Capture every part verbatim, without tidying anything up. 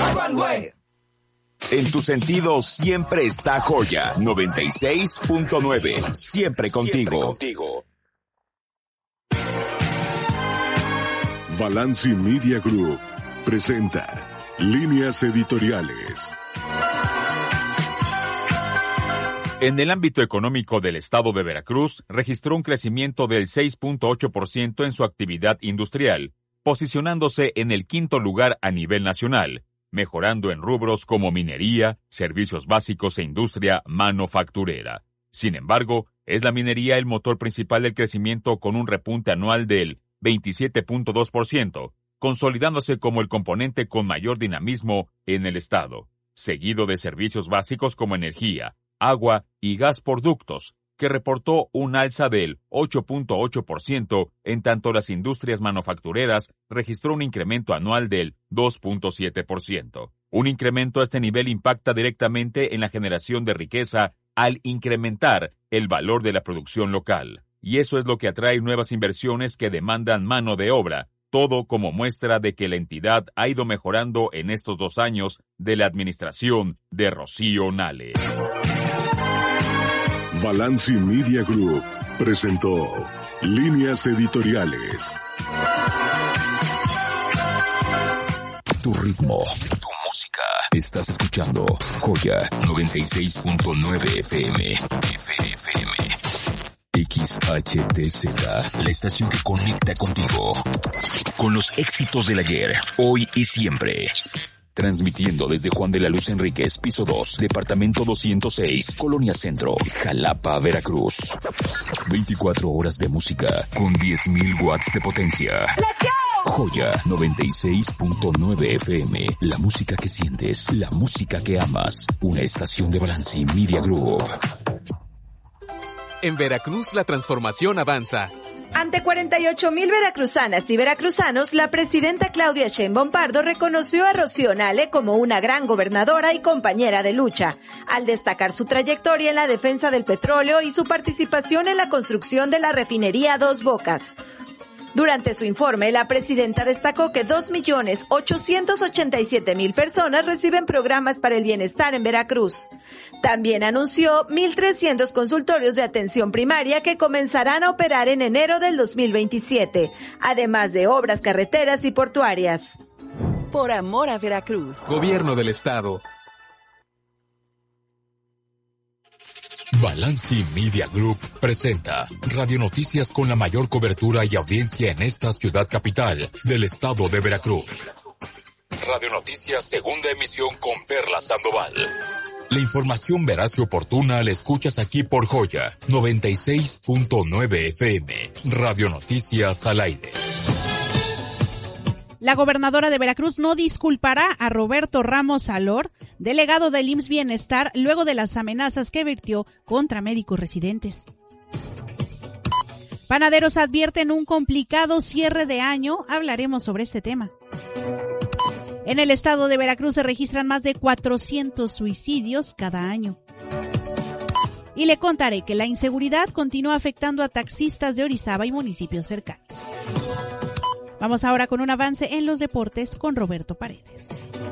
En tus sentidos siempre está Joya noventa y seis punto nueve. Siempre contigo. Siempre contigo. Balanci Media Group presenta Líneas Editoriales. En el ámbito económico del estado de Veracruz, registró un crecimiento del seis punto ocho por ciento en su actividad industrial, posicionándose en el quinto lugar a nivel nacional, mejorando en rubros como minería, servicios básicos e industria manufacturera. Sin embargo, es la minería el motor principal del crecimiento con un repunte anual del veintisiete punto dos por ciento, consolidándose como el componente con mayor dinamismo en el estado, seguido de servicios básicos como energía, agua y gas por ductos, que reportó un alza del ocho punto ocho por ciento, en tanto las industrias manufactureras registró un incremento anual del dos punto siete por ciento. Un incremento a este nivel impacta directamente en la generación de riqueza al incrementar el valor de la producción local. Y eso es lo que atrae nuevas inversiones que demandan mano de obra, todo como muestra de que la entidad ha ido mejorando en estos dos años de la administración de Rocío Nale. Balanci Media Group presentó Líneas Editoriales. Tu ritmo, tu música. Estás escuchando Joya noventa y seis punto nueve F M. F M. X H T Z, la estación que conecta contigo. Con los éxitos del ayer, hoy y siempre. Transmitiendo desde Juan de la Luz Enríquez, piso dos, departamento doscientos seis, Colonia Centro, Jalapa, Veracruz. veinticuatro horas de música con diez mil watts de potencia. ¡Let's go! Joya noventa y seis punto nueve F M, la música que sientes, la música que amas. Una estación de Balanci Media Group. En Veracruz la transformación avanza. Ante cuarenta y ocho mil veracruzanas y veracruzanos, la presidenta Claudia Sheinbaum Pardo reconoció a Rocío Nale como una gran gobernadora y compañera de lucha, al destacar su trayectoria en la defensa del petróleo y su participación en la construcción de la refinería Dos Bocas. Durante su informe, la presidenta destacó que dos millones ochocientos ochenta y siete mil personas reciben programas para el bienestar en Veracruz. También anunció mil trescientos consultorios de atención primaria que comenzarán a operar en enero del dos mil veintisiete, además de obras carreteras y portuarias. Por amor a Veracruz. Gobierno del Estado. Balanci Media Group presenta Radio Noticias con la mayor cobertura y audiencia en esta ciudad capital del estado de Veracruz. Radio Noticias, segunda emisión con Perla Sandoval. La información veraz y oportuna la escuchas aquí por Joya noventa y seis punto nueve F M. Radio Noticias al aire. La gobernadora de Veracruz no disculpará a Roberto Ramos Alor, delegado del I M S S Bienestar, luego de las amenazas que vertió contra médicos residentes. Panaderos advierten un complicado cierre de año. Hablaremos sobre este tema. En el estado de Veracruz se registran más de cuatrocientos suicidios cada año. Y le contaré que la inseguridad continúa afectando a taxistas de Orizaba y municipios cercanos. Vamos ahora con un avance en los deportes con Roberto Paredes.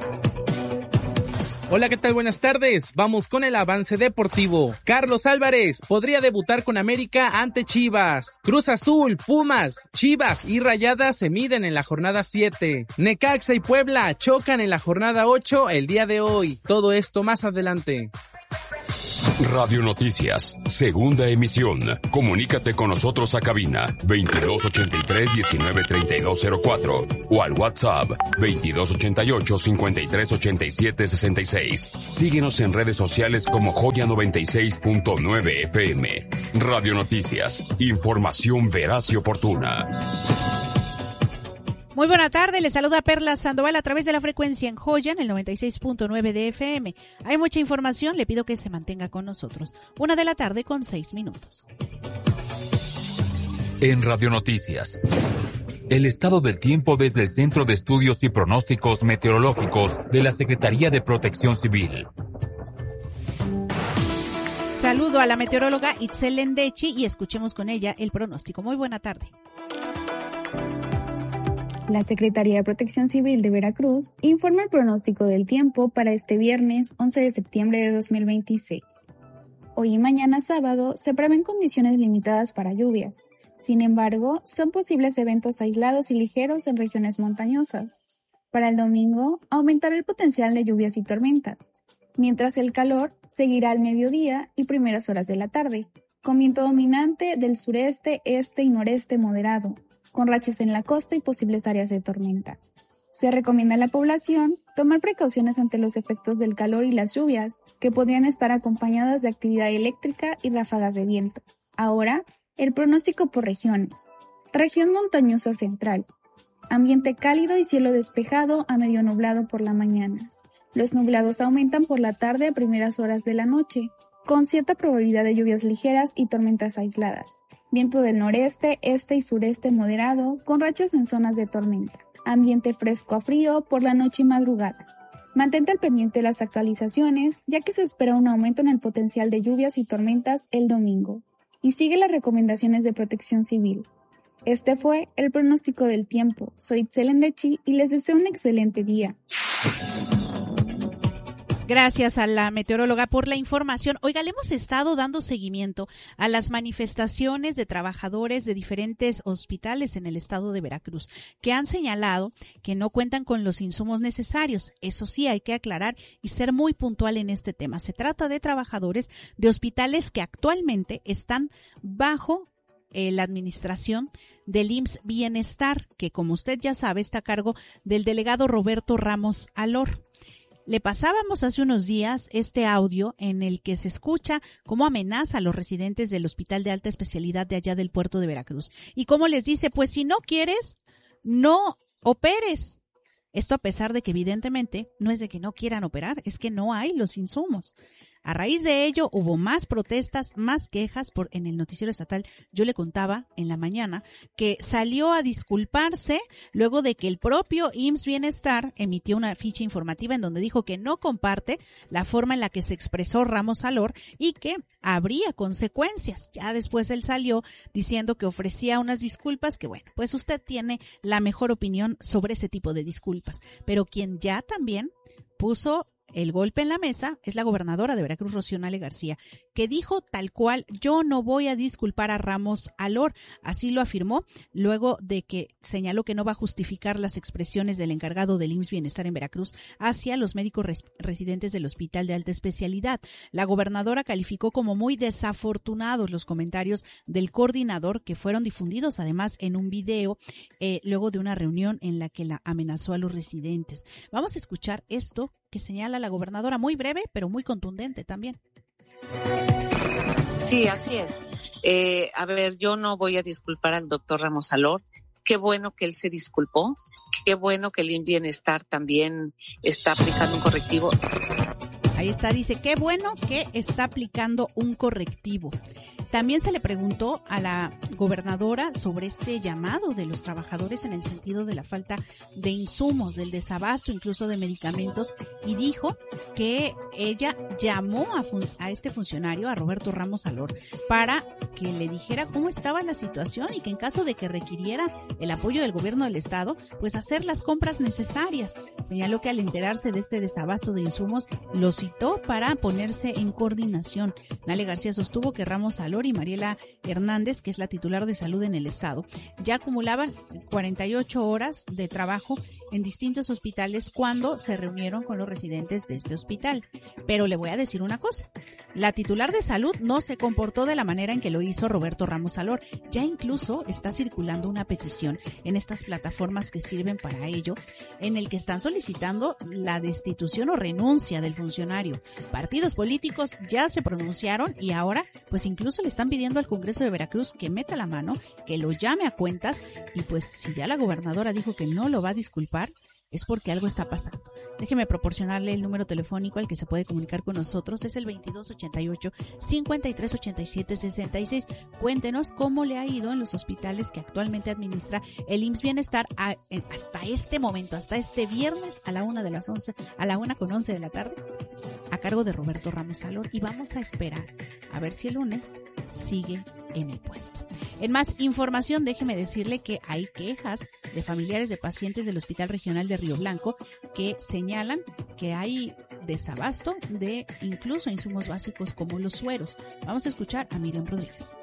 Hola, ¿qué tal? Buenas tardes. Vamos con el avance deportivo. Carlos Álvarez podría debutar con América ante Chivas. Cruz Azul, Pumas, Chivas y Rayadas se miden en la jornada siete. Necaxa y Puebla chocan en la jornada ocho el día de hoy. Todo esto más adelante. Radio Noticias, segunda emisión. Comunícate con nosotros a cabina veintidós ochenta y tres diecinueve treinta y dos cero cuatro o al WhatsApp veintidós ochenta y ocho cincuenta y tres ochenta y siete sesenta y seis. Síguenos en redes sociales como Joya noventa y seis punto nueve F M. Radio Noticias, información veraz y oportuna. Muy buena tarde, les saluda Perla Sandoval a través de la frecuencia en Joya en el noventa y seis punto nueve de F M. Hay mucha información, le pido que se mantenga con nosotros. Una de la tarde con seis minutos. En Radio Noticias, el estado del tiempo desde el Centro de Estudios y Pronósticos Meteorológicos de la Secretaría de Protección Civil. Saludo a la meteoróloga Itzel Lendechi y escuchemos con ella el pronóstico. Muy buena tarde. La Secretaría de Protección Civil de Veracruz informa el pronóstico del tiempo para este viernes once de septiembre de dos mil veintiséis. Hoy y mañana sábado se prevén condiciones limitadas para lluvias. Sin embargo, son posibles eventos aislados y ligeros en regiones montañosas. Para el domingo, aumentará el potencial de lluvias y tormentas, mientras el calor seguirá al mediodía y primeras horas de la tarde, con viento dominante del sureste, este y noreste moderado, con rachas en la costa y posibles áreas de tormenta. Se recomienda a la población tomar precauciones ante los efectos del calor y las lluvias, que podrían estar acompañadas de actividad eléctrica y ráfagas de viento. Ahora, el pronóstico por regiones. Región montañosa central. Ambiente cálido y cielo despejado a medio nublado por la mañana. Los nublados aumentan por la tarde a primeras horas de la noche, con cierta probabilidad de lluvias ligeras y tormentas aisladas. Viento del noreste, este y sureste moderado, con rachas en zonas de tormenta. Ambiente fresco a frío por la noche y madrugada. Mantente al pendiente de las actualizaciones, ya que se espera un aumento en el potencial de lluvias y tormentas el domingo. Y sigue las recomendaciones de Protección Civil. Este fue el pronóstico del tiempo. Soy Itzel Endechi y les deseo un excelente día. Gracias a la meteoróloga por la información. Oiga, le hemos estado dando seguimiento a las manifestaciones de trabajadores de diferentes hospitales en el estado de Veracruz, que han señalado que no cuentan con los insumos necesarios. Eso sí, hay que aclarar y ser muy puntual en este tema. Se trata de trabajadores de hospitales que actualmente están bajo eh, la administración del I M S S Bienestar, que como usted ya sabe está a cargo del delegado Roberto Ramos Alor. Le pasábamos hace unos días este audio en el que se escucha cómo amenaza a los residentes del Hospital de Alta Especialidad de allá del puerto de Veracruz. Y cómo les dice, pues si no quieres, no operes. Esto a pesar de que evidentemente no es de que no quieran operar, es que no hay los insumos. A raíz de ello hubo más protestas, más quejas. Por en el noticiero estatal yo le contaba en la mañana que salió a disculparse luego de que el propio I M S S Bienestar emitió una ficha informativa en donde dijo que no comparte la forma en la que se expresó Ramos Alor y que habría consecuencias. Ya después él salió diciendo que ofrecía unas disculpas que bueno, pues usted tiene la mejor opinión sobre ese tipo de disculpas. Pero quien ya también puso el golpe en la mesa es la gobernadora de Veracruz, Rocío Nale García, que dijo tal cual: yo no voy a disculpar a Ramos Alor. Así lo afirmó luego de que señaló que no va a justificar las expresiones del encargado del I M S S Bienestar en Veracruz hacia los médicos res- residentes del Hospital de Alta Especialidad. La gobernadora calificó como muy desafortunados los comentarios del coordinador, que fueron difundidos además en un video eh, luego de una reunión en la que la amenazó a los residentes. Vamos a escuchar esto que señala la gobernadora, muy breve, pero muy contundente también. Sí, así es. Eh, a ver, yo no voy a disculpar al doctor Ramos Alor. Qué bueno que él se disculpó. Qué bueno que el I M S S Bienestar también está aplicando un correctivo. Ahí está, dice, qué bueno que está aplicando un correctivo. También se le preguntó a la gobernadora sobre este llamado de los trabajadores en el sentido de la falta de insumos, del desabasto, incluso de medicamentos, y dijo que ella llamó a, fun- a este funcionario, a Roberto Ramos Alor, para que le dijera cómo estaba la situación y que en caso de que requiriera el apoyo del gobierno del estado, pues hacer las compras necesarias. Señaló que al enterarse de este desabasto de insumos, lo citó para ponerse en coordinación. Nale García sostuvo que Ramos Alor y Mariela Hernández, que es la titular de salud en el estado, ya acumulaban cuarenta y ocho horas de trabajo en distintos hospitales cuando se reunieron con los residentes de este hospital. Pero le voy a decir una cosa, la titular de salud no se comportó de la manera en que lo hizo Roberto Ramos Alor. Ya incluso está circulando una petición en estas plataformas que sirven para ello, en el que están solicitando la destitución o renuncia del funcionario. Partidos políticos ya se pronunciaron y ahora pues incluso le están pidiendo al Congreso de Veracruz que meta la mano, que lo llame a cuentas, y pues si ya la gobernadora dijo que no lo va a disculpar, es porque algo está pasando. Déjeme proporcionarle el número telefónico al que se puede comunicar con nosotros. Es el veintidós ochenta y ocho, cincuenta y tres ochenta y siete sesenta y seis. Cuéntenos cómo le ha ido en los hospitales que actualmente administra el I M S S Bienestar a, en, hasta este momento, hasta este viernes a la una de las once, a la una con once de la tarde, a cargo de Roberto Ramos Alor. Y vamos a esperar a ver si el lunes sigue en el puesto. En más información, déjeme decirle que hay quejas de familiares de pacientes del Hospital Regional de Río Blanco que señalan que hay desabasto de incluso insumos básicos como los sueros. Vamos a escuchar a Miriam Rodríguez.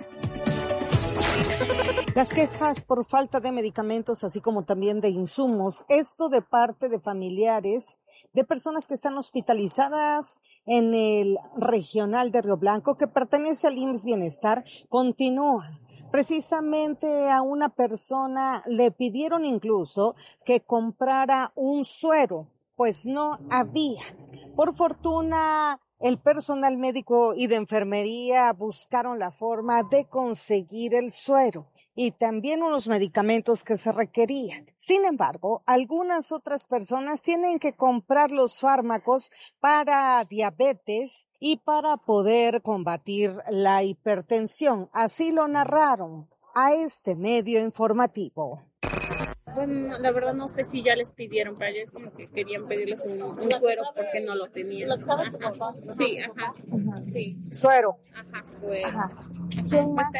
Las quejas por falta de medicamentos, así como también de insumos, esto de parte de familiares de personas que están hospitalizadas en el Regional de Río Blanco, que pertenece al I M S S Bienestar, continúa. Precisamente a una persona le pidieron incluso que comprara un suero, pues no había. Por fortuna, el personal médico y de enfermería buscaron la forma de conseguir el suero y también unos medicamentos que se requerían. Sin embargo, algunas otras personas tienen que comprar los fármacos para diabetes y para poder combatir la hipertensión. Así lo narraron a este medio informativo. Bueno, la verdad no sé si ya les pidieron, pero ayer como que querían pedirles un, un suero porque no lo tenían. ¿Lo sabe tu papá? Sí, ajá. Ajá. Sí. Suero. Ajá, suero. Ajá. ¿Quién más?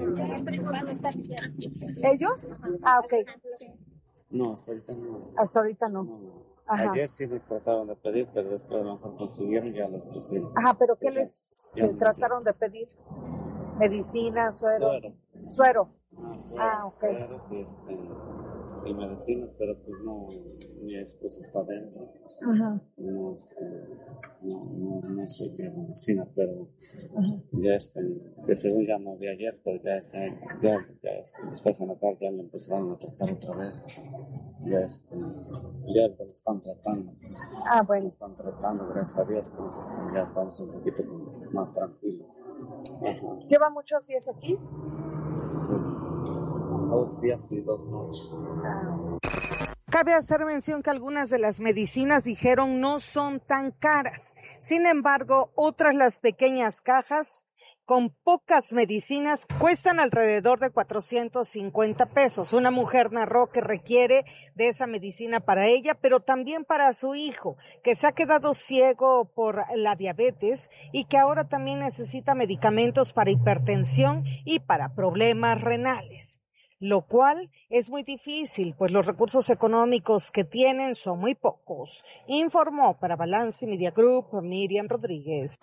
¿Ellos? Ah, ok. No, hasta ahorita no. Hasta ahorita no. no. Ajá. Ayer sí les trataron de pedir, pero después a lo mejor consiguieron ya los pusieron. Ajá, pero ¿qué les se trataron de pedir? ¿Medicina, suero? Suero. Suero. Ah, suero, ah ok. Suero, sí, este, y medicinas, pero pues no, mi esposa está adentro. Ajá. No, este, no, no, no sé qué medicina, pero ajá. ya este, de según ya no vi ayer, pero ya este, ya, ya este, después en la tarde ya le empezaron a tratar otra vez. Ya este, ya lo están tratando. Ah, bueno. Lo están tratando, gracias a Dios, entonces ya estamos un poquito más tranquilos. Ajá. ¿Lleva muchos días aquí? Pues, dos días y dos noches. Cabe hacer mención que algunas de las medicinas, dijeron, no son tan caras. Sin embargo, otras, las pequeñas cajas con pocas medicinas, cuestan alrededor de cuatrocientos cincuenta pesos. Una mujer narró que requiere de esa medicina para ella, pero también para su hijo, que se ha quedado ciego por la diabetes y que ahora también necesita medicamentos para hipertensión y para problemas renales, lo cual es muy difícil, pues los recursos económicos que tienen son muy pocos. Informó para Balance Media Group Miriam Rodríguez.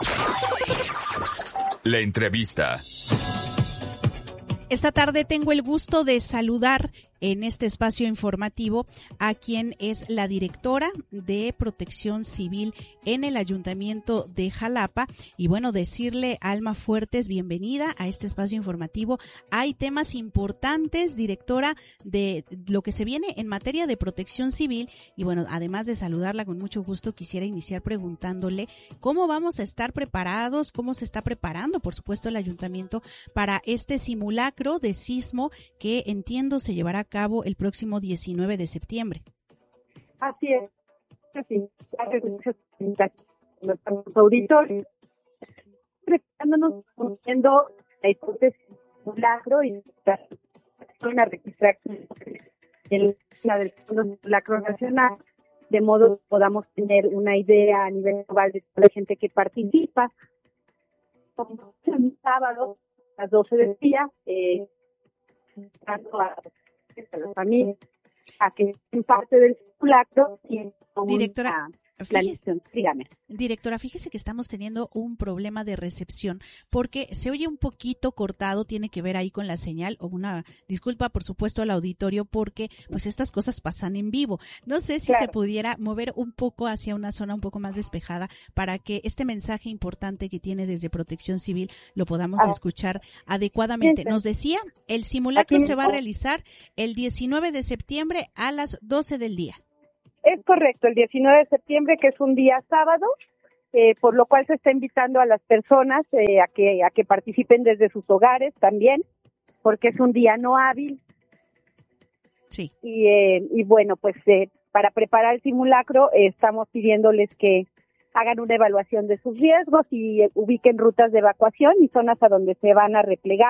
La entrevista. Esta tarde tengo el gusto de saludar en este espacio informativo a quien es la directora de Protección Civil en el Ayuntamiento de Jalapa. Y bueno, decirle, Alma Fuertes, bienvenida a este espacio informativo. Hay temas importantes, directora, de lo que se viene en materia de protección civil. Y bueno, además de saludarla con mucho gusto, quisiera iniciar preguntándole cómo vamos a estar preparados, cómo se está preparando, por supuesto, el Ayuntamiento para este simulacro de sismo que entiendo se llevará a cabo el próximo diecinueve de septiembre. Así es. Así, nuestros auditores, preparándonos, conociendo la hipótesis del simulacro y una registración en la del simulacro nacional, de modo que podamos tener una idea a nivel global de toda la gente que participa. Como el sábado a las doce del día, eh, tanto a la familia a que en parte del simulacro y directora, fíjese, dígame. Directora, fíjese que estamos teniendo un problema de recepción porque se oye un poquito cortado, tiene que ver ahí con la señal, o una disculpa por supuesto al auditorio porque pues estas cosas pasan en vivo. No sé si claro. se pudiera mover un poco hacia una zona un poco más despejada para que este mensaje importante que tiene desde Protección Civil lo podamos ah. escuchar adecuadamente. Nos decía, el simulacro Aquí se va a realizar el diecinueve de septiembre a las doce del día. Es correcto, el diecinueve de septiembre, que es un día sábado, eh, por lo cual se está invitando a las personas eh, a que a que participen desde sus hogares también, porque es un día no hábil. Sí. Y, eh, y bueno, pues eh, para preparar el simulacro eh, estamos pidiéndoles que hagan una evaluación de sus riesgos y eh, ubiquen rutas de evacuación y zonas a donde se van a replegar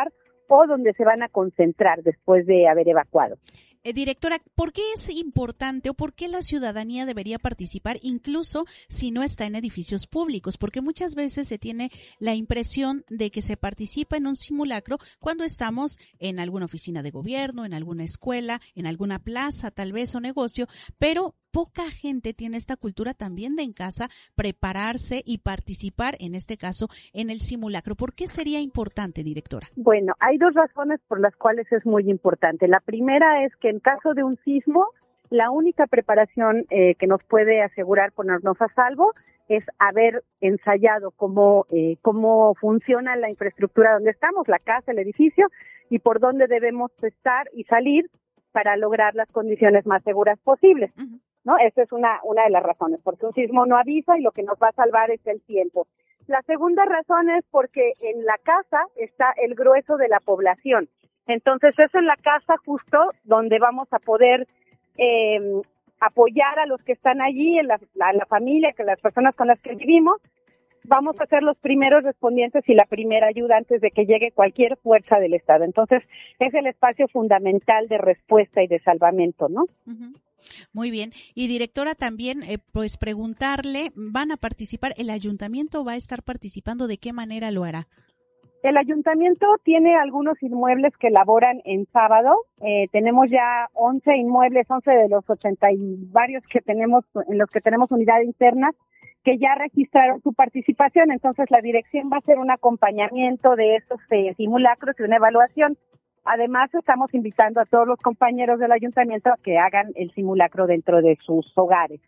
o donde se van a concentrar después de haber evacuado. Eh, directora, ¿por qué es importante o por qué la ciudadanía debería participar incluso si no está en edificios públicos? Porque muchas veces se tiene la impresión de que se participa en un simulacro cuando estamos en alguna oficina de gobierno, en alguna escuela, en alguna plaza tal vez o negocio, pero poca gente tiene esta cultura también de en casa prepararse y participar, en este caso, en el simulacro. ¿Por qué sería importante, directora? Bueno, hay dos razones por las cuales es muy importante. La primera es que en caso de un sismo, la única preparación eh, que nos puede asegurar ponernos a salvo es haber ensayado cómo, eh, cómo funciona la infraestructura donde estamos, la casa, el edificio, y por dónde debemos estar y salir para lograr las condiciones más seguras posibles. Uh-huh. ¿No? Esa es una, una de las razones, porque un sismo no avisa y lo que nos va a salvar es el tiempo. La segunda razón es porque en la casa está el grueso de la población. Entonces es en la casa justo donde vamos a poder eh, apoyar a los que están allí, en la, la, la familia, que las personas con las que vivimos. Vamos a ser los primeros respondientes y la primera ayuda antes de que llegue cualquier fuerza del Estado. Entonces es el espacio fundamental de respuesta y de salvamento, ¿no? Uh-huh. Muy bien. Y directora, también eh, pues preguntarle, ¿van a participar? ¿El ayuntamiento va a estar participando? ¿De qué manera lo hará? El ayuntamiento tiene algunos inmuebles que elaboran en sábado. Eh, tenemos ya once inmuebles, once de los ochenta y varios que tenemos, en los que tenemos unidad interna, que ya registraron su participación. Entonces la dirección va a hacer un acompañamiento de esos eh, simulacros y una evaluación. Además, estamos invitando a todos los compañeros del ayuntamiento a que hagan el simulacro dentro de sus hogares.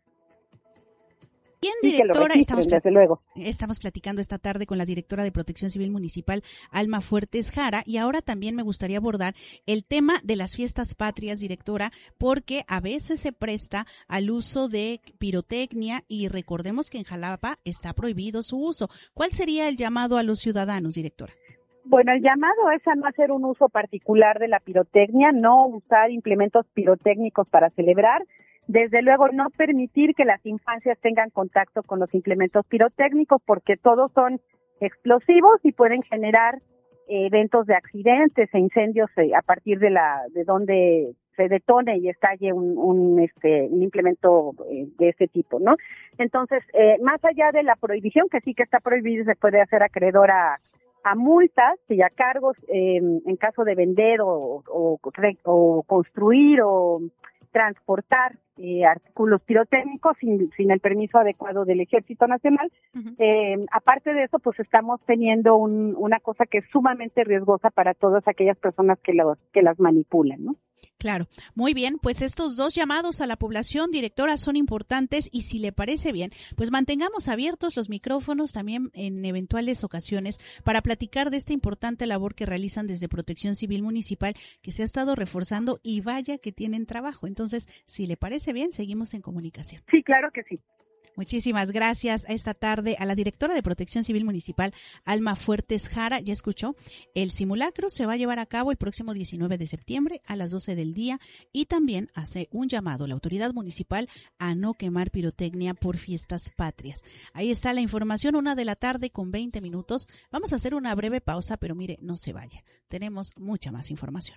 Bien, directora, estamos, desde luego. estamos platicando esta tarde con la directora de Protección Civil Municipal, Alma Fuertes Jara, y ahora también me gustaría abordar el tema de las fiestas patrias, directora, porque a veces se presta al uso de pirotecnia y recordemos que en Jalapa está prohibido su uso. ¿Cuál sería el llamado a los ciudadanos, directora? Bueno, el llamado es a no hacer un uso particular de la pirotecnia, no usar implementos pirotécnicos para celebrar. Desde luego, no permitir que las infancias tengan contacto con los implementos pirotécnicos porque todos son explosivos y pueden generar eh, eventos de accidentes e incendios eh, a partir de la de donde se detone y estalle un, un, este, un implemento eh, de este tipo, ¿no? Entonces, eh, más allá de la prohibición, que sí que está prohibido, se puede hacer acreedor a, a multas y a cargos eh, en caso de vender o, o, o construir o transportar eh, artículos pirotécnicos sin, sin el permiso adecuado del Ejército Nacional. Uh-huh. Eh, aparte de eso, pues estamos teniendo un, una cosa que es sumamente riesgosa para todas aquellas personas que, los, que las manipulan, ¿no? Claro, muy bien, pues estos dos llamados a la población, directora, son importantes y si le parece bien, pues mantengamos abiertos los micrófonos también en eventuales ocasiones para platicar de esta importante labor que realizan desde Protección Civil Municipal, que se ha estado reforzando y vaya que tienen trabajo. Entonces, si le parece bien, seguimos en comunicación. Sí, claro que sí. Muchísimas gracias a esta tarde a la directora de Protección Civil Municipal, Alma Fuertes Jara. Ya escuchó, el simulacro se va a llevar a cabo el próximo diecinueve de septiembre a las doce del día y también hace un llamado a la autoridad municipal a no quemar pirotecnia por fiestas patrias. Ahí está la información, una de la tarde con veinte minutos. Vamos a hacer una breve pausa, pero mire, no se vaya. Tenemos mucha más información.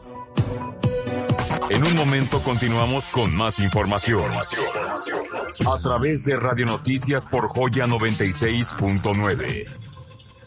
En un momento continuamos con más información. A través de Radio Noticias por Joya noventa y seis punto nueve.